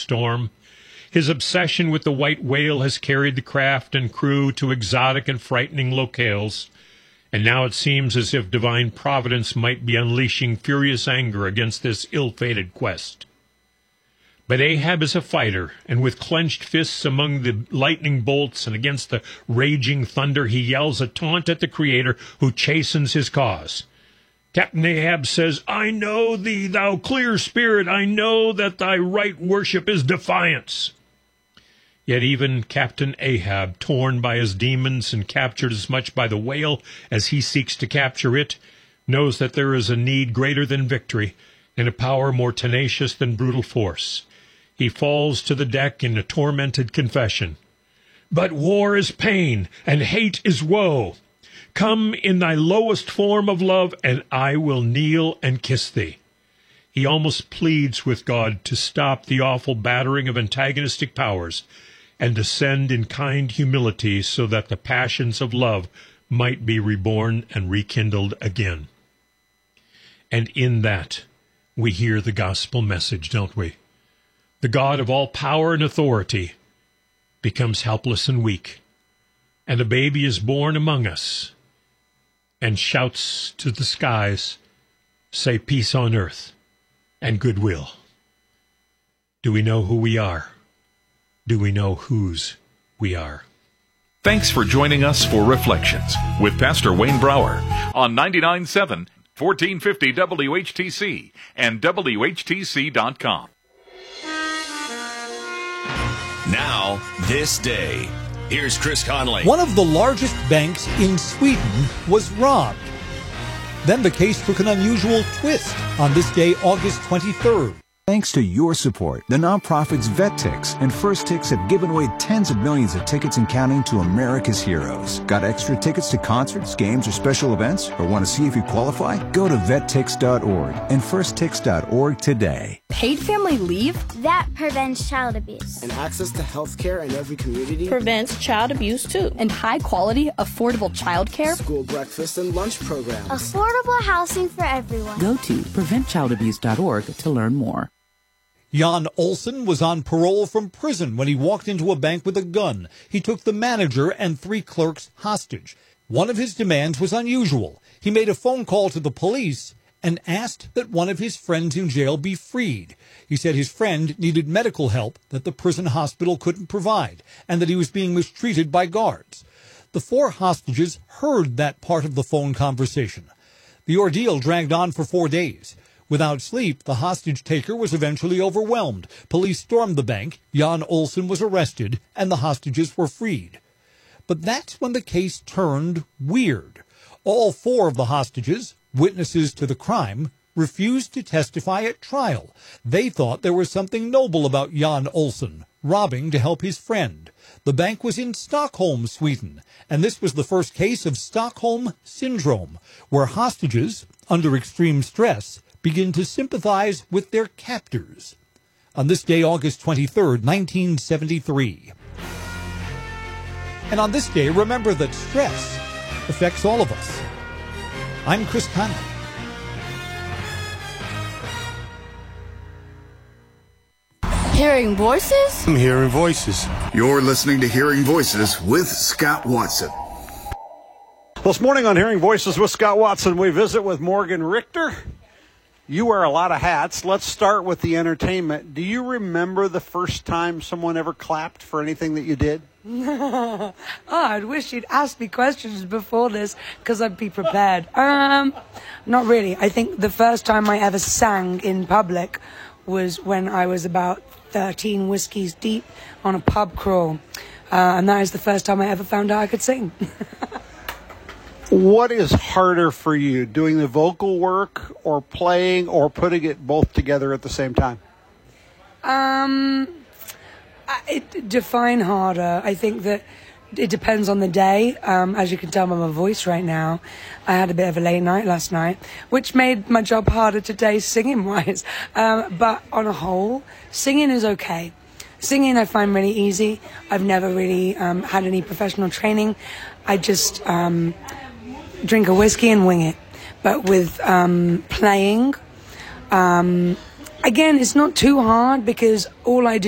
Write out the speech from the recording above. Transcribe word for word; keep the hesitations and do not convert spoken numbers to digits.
storm. His obsession with the white whale has carried the craft and crew to exotic and frightening locales, and now it seems as if divine providence might be unleashing furious anger against this ill-fated quest. But Ahab is a fighter, and with clenched fists among the lightning bolts and against the raging thunder, he yells a taunt at the Creator who chastens his cause. Captain Ahab says, "I know thee, thou clear spirit, I know that thy right worship is defiance." Yet even Captain Ahab, torn by his demons and captured as much by the whale as he seeks to capture it, knows that there is a need greater than victory and a power more tenacious than brutal force. He falls to the deck in a tormented confession. "But war is pain, and hate is woe. Come in thy lowest form of love, and I will kneel and kiss thee." He almost pleads with God to stop the awful battering of antagonistic powers and descend in kind humility so that the passions of love might be reborn and rekindled again. And in that, we hear the gospel message, don't we? The God of all power and authority becomes helpless and weak, and a baby is born among us and shouts to the skies, say peace on earth and goodwill. Do we know who we are? Do we know whose we are? Thanks for joining us for Reflections with Pastor Wayne Brower on ninety-nine point seven, fourteen fifty W H T C and W H T C dot com. Now, this day. Here's Chris Conley. One of the largest banks in Sweden was robbed. Then the case took an unusual twist on this day, August twenty-third. Thanks to your support, the nonprofits VetTix and First Tix have given away tens of millions of tickets and counting to America's heroes. Got extra tickets to concerts, games, or special events? Or want to see if you qualify? Go to vet tix dot org and first tix dot org today. Paid family leave? That prevents child abuse. And access to health care in every community? Prevents child abuse, too. And high-quality, affordable child care? School breakfast and lunch programs. Affordable housing for everyone. Go to prevent child abuse dot org to learn more. Jan Olsen was on parole from prison when he walked into a bank with a gun. He took the manager and three clerks hostage. One of his demands was unusual. He made a phone call to the police and asked that one of his friends in jail be freed. He said his friend needed medical help that the prison hospital couldn't provide and that he was being mistreated by guards. The four hostages heard that part of the phone conversation. The ordeal dragged on for four days. Without sleep, the hostage-taker was eventually overwhelmed. Police stormed the bank, Jan Olsen was arrested, and the hostages were freed. But that's when the case turned weird. All four of the hostages, witnesses to the crime, refused to testify at trial. They thought there was something noble about Jan Olsen, robbing to help his friend. The bank was in Stockholm, Sweden, and this was the first case of Stockholm Syndrome, where hostages, under extreme stress, begin to sympathize with their captors. On this day, August twenty-third, nineteen seventy-three. And on this day, remember that stress affects all of us. I'm Chris Conley. Hearing voices? I'm hearing voices. You're listening to Hearing Voices with Scott Watson. Well, this morning on Hearing Voices with Scott Watson, we visit with Morgan Richter. You wear a lot of hats. Let's start with the entertainment. Do you remember the first time someone ever clapped for anything that you did? Oh, I wish you'd asked me questions before this because I'd be prepared. Um, not really. I think the first time I ever sang in public was when I was about thirteen whiskeys deep on a pub crawl. Uh, and that is the first time I ever found out I could sing. What is harder for you, doing the vocal work or playing or putting it both together at the same time? Um, it define harder. I think that it depends on the day. Um, as you can tell by my voice right now, I had a bit of a late night last night, which made my job harder today singing-wise. Um, but on a whole, singing is okay. Singing I find really easy. I've never really um, had any professional training. I just... Um, drink a whiskey and wing it. But with um, playing, um, again, it's not too hard because all I do